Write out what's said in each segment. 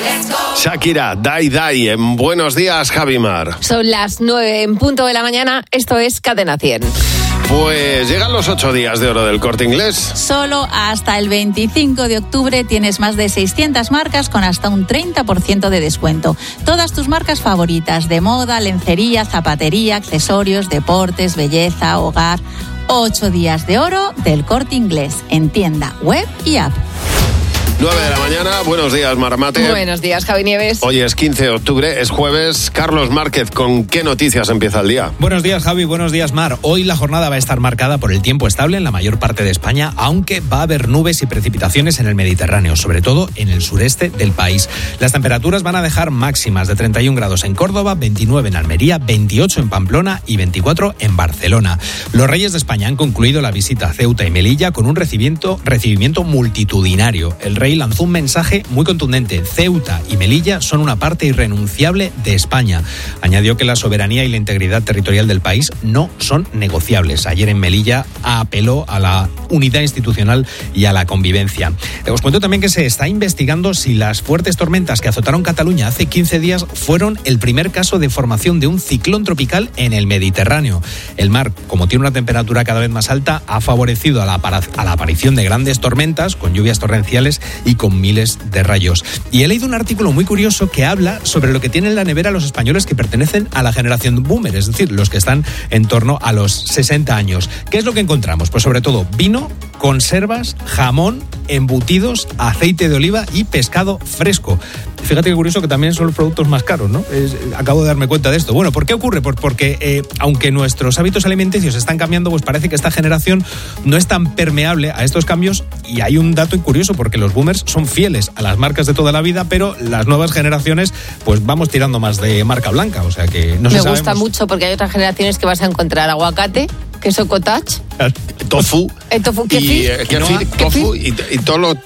Shakira, Die Die, en Buenos Días, Javimar. Son las 9 en punto de la mañana, esto es Cadena 100. Pues llegan los 8 días de oro del Corte Inglés. Solo hasta el 25 de octubre tienes más de 600 marcas con hasta un 30% de descuento. Todas tus marcas favoritas de moda, lencería, zapatería, accesorios, deportes, belleza, hogar. 8 días de oro del Corte Inglés en tienda, web y app. 9 de la mañana, buenos días, Maramate. Buenos días, Javi Nieves. Hoy es 15 de octubre, es jueves. Carlos Márquez, ¿con qué noticias empieza el día? Buenos días, Javi, buenos días, Mar. Hoy la jornada va a estar marcada por el tiempo estable en la mayor parte de España, aunque va a haber nubes y precipitaciones en el Mediterráneo, sobre todo en el sureste del país. Las temperaturas van a dejar máximas de 31 grados en Córdoba, 29 en Almería, 28 en Pamplona y 24 en Barcelona. Los Reyes de España han concluido la visita a Ceuta y Melilla con un recibimiento multitudinario. El rey lanzó un mensaje muy contundente. Ceuta y Melilla son una parte irrenunciable de España. Añadió que la soberanía y la integridad territorial del país no son negociables. Ayer en Melilla apeló a la unidad institucional y a la convivencia. Os cuento también que se está investigando si las fuertes tormentas que azotaron Cataluña hace 15 días fueron el primer caso de formación de un ciclón tropical en el Mediterráneo. El mar, como tiene una temperatura cada vez más alta, ha favorecido a la aparición de grandes tormentas con lluvias torrenciales y con miles de rayos. Y he leído un artículo muy curioso que habla sobre lo que tienen en la nevera los españoles que pertenecen a la generación boomer, es decir, los que están en torno a los 60 años. ¿Qué es lo que encontramos? Pues sobre todo vino, conservas, jamón, embutidos, aceite de oliva y pescado fresco. Fíjate qué curioso que también son los productos más caros, ¿no? Acabo de darme cuenta de esto. Bueno, ¿por qué ocurre? Porque aunque nuestros hábitos alimenticios están cambiando, pues parece que esta generación no es tan permeable a estos cambios, y hay un dato curioso, porque los boomers son fieles a las marcas de toda la vida, pero las nuevas generaciones pues vamos tirando más de marca blanca, o sea que no sé. Me gusta mucho porque hay otras generaciones que vas a encontrar aguacate, queso cottage, tofu, tofu y todo lo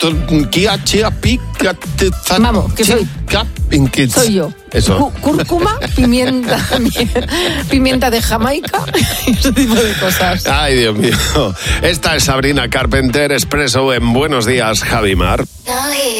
vamos, que soy yo. Eso. Cúrcuma, pimienta de Jamaica, ese tipo de cosas. Ay, Dios mío. Esta es Sabrina Carpenter, Expreso en Buenos Días, Javimar.